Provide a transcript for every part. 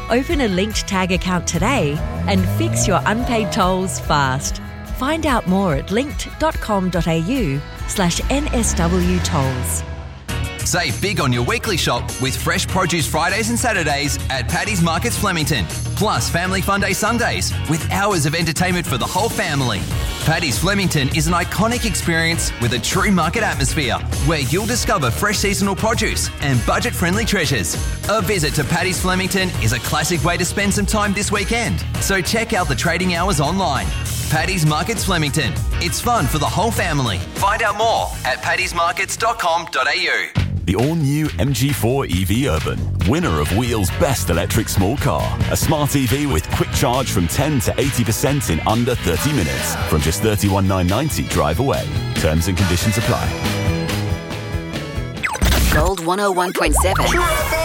Open a linked tag account today and fix your unpaid tolls fast. Find out more at linkt.com.au/NSW tolls. Save big on your weekly shop with fresh produce Fridays and Saturdays at Paddy's Markets Flemington. Plus Family Fun Day Sundays with hours of entertainment for the whole family. Paddy's Flemington is an iconic experience with a true market atmosphere where you'll discover fresh seasonal produce and budget-friendly treasures. A visit to Paddy's Flemington is a classic way to spend some time this weekend. So check out the trading hours online. Paddy's Markets Flemington. It's fun for the whole family. Find out more at paddysmarkets.com.au. The all-new MG4 EV Urban, winner of Wheel's Best Electric Small Car. A smart EV with quick charge from 10 to 80% in under 30 minutes. From just $31,990 drive away. Terms and conditions apply. Gold 101.7.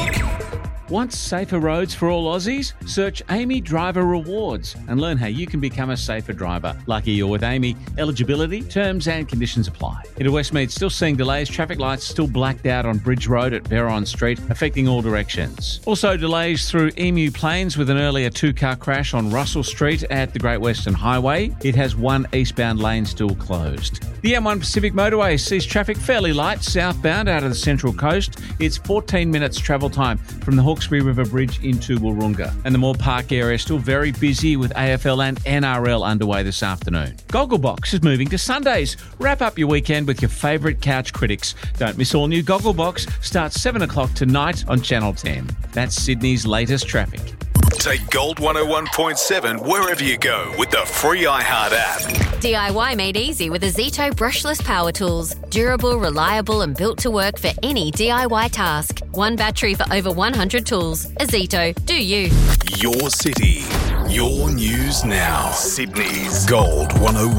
Want safer roads for all Aussies? Search Amy Driver Rewards and learn how you can become a safer driver. Lucky you're with Amy. Eligibility, terms and conditions apply. Into Westmead, still seeing delays. Traffic lights still blacked out on Bridge Road at Veron Street, affecting all directions. Also delays through Emu Plains with an earlier two-car crash on Russell Street at the Great Western Highway. It has one eastbound lane still closed. The M1 Pacific Motorway sees traffic fairly light southbound out of the Central Coast. It's 14 minutes travel time from the Hawkesbury River Bridge into Wahroonga. And the Moore Park area is still very busy with AFL and NRL underway this afternoon. Gogglebox is moving to Sundays. Wrap up your weekend with your favourite couch critics. Don't miss all new Gogglebox. Starts 7 o'clock tonight on Channel 10. That's Sydney's latest traffic. Take Gold 101.7 wherever you go with the free iHeart app. DIY made easy with Azito brushless power tools. Durable, reliable and built to work for any DIY task. One battery for over 100 tools. Azito, do you. Your city, your news now. Sydney's Gold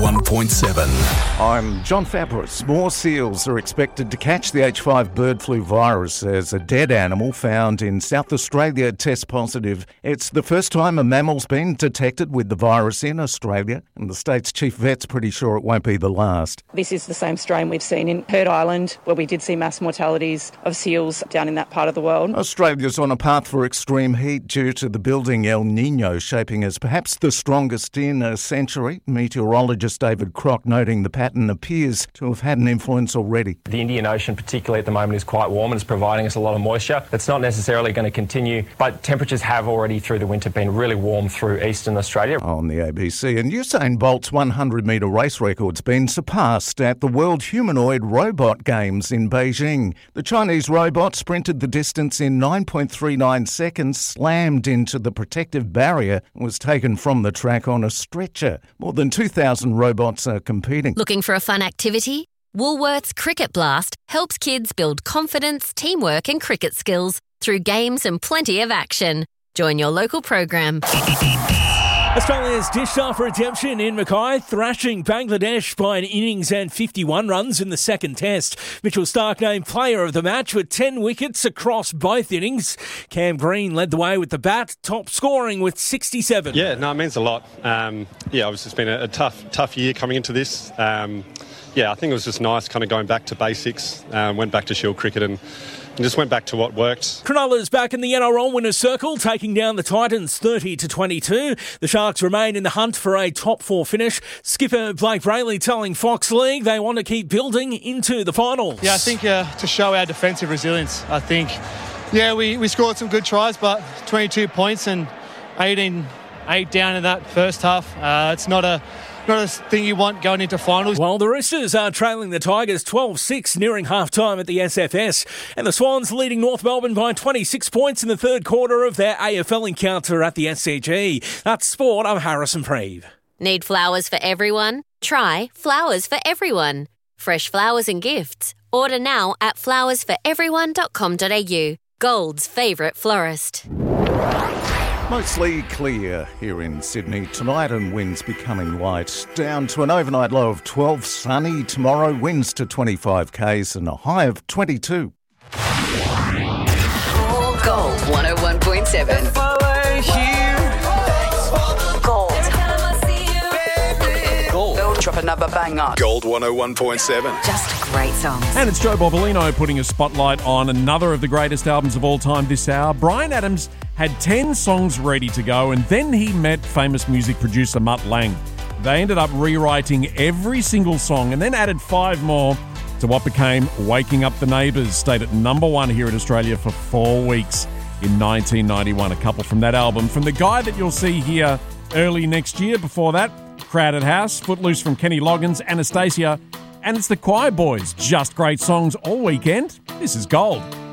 101.7. I'm John Fabris. More seals are expected to catch the H5 bird flu virus as a dead animal found in South Australia tests positive. It's the first time a mammal's been detected with the virus in Australia, and the state's chief vet's pretty sure it won't be the last. This is the same strain we've seen in Heard Island, where we did see mass mortalities of seals down in that part of the world. Australia's on a path for extreme heat due to the building El Niño shaping as perhaps the strongest in a century. Meteorologist David Crock noting the pattern appears to have had an influence already. The Indian Ocean, particularly at the moment, is quite warm and is providing us a lot of moisture. That's not necessarily going to continue, but temperatures have already through the winter been really warm through eastern Australia. On the ABC, and Usain Bolt's 100-metre race record's been surpassed at the World Humanoid Robot Games in Beijing. The Chinese robot sprinted the distance in 9.39 seconds, slammed into the protective barrier, and was taken from the track on a stretcher. More than 2,000 robots are competing. Looking for a fun activity? Woolworths Cricket Blast helps kids build confidence, teamwork and cricket skills through games and plenty of action. Join your local program. Australia's dished off redemption in Mackay, thrashing Bangladesh by an innings and 51 runs in the second test. Mitchell Starc named player of the match with 10 wickets across both innings. Cam Green led the way with the bat, top scoring with 67. Yeah, no, it means a lot. Obviously it's been a tough year coming into this. I think it was just nice kind of going back to basics, went back to Shield cricket and just went back to what worked. Cronulla's back in the NRL winners' circle, taking down the Titans 30-22. The Sharks remain in the hunt for a top four finish. Skipper Blake Brayley telling Fox League they want to keep building into the finals. Yeah, I think to show our defensive resilience, I think, we scored some good tries, but 22 points and 8 down in that first half. It's not a thing you want going into finals. While the Roosters are trailing the Tigers 12-6 nearing half-time at the SFS, and the Swans leading North Melbourne by 26 points in the third quarter of their AFL encounter at the SCG. That's sport. I'm Harrison Preeve. Need flowers for everyone? Try Flowers for Everyone. Fresh flowers and gifts. Order now at flowersforeveryone.com.au. Gold's favourite florist. Mostly clear here in Sydney tonight and winds becoming light. Down to an overnight low of 12, sunny tomorrow, winds to 25 k's and a high of 22. Gold 101.7. Gold. Gold. Drop another banger. Gold 101.7. Just great songs. And it's Joe Bobolino putting a spotlight on another of the greatest albums of all time this hour. Bryan Adams had 10 songs ready to go, and then he met famous music producer Mutt Lange. They ended up rewriting every single song and then added 5 more to what became Waking Up the Neighbours, stayed at number 1 here in Australia for 4 weeks in 1991. A couple from that album. From the guy that you'll see here early next year, before that, Crowded House, Footloose from Kenny Loggins, Anastacia, and it's the Choir Boys. Just great songs all weekend. This is Gold.